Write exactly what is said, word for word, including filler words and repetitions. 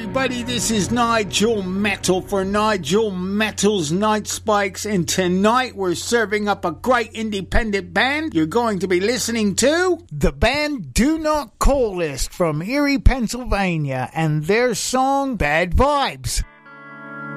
everybody, this is Nigel Metal for Nigel Metal's Night Spikes, and tonight we're serving up a great independent band. You're going to be listening to the band Do Not Call List from Erie, Pennsylvania, and their song Bad Vibes.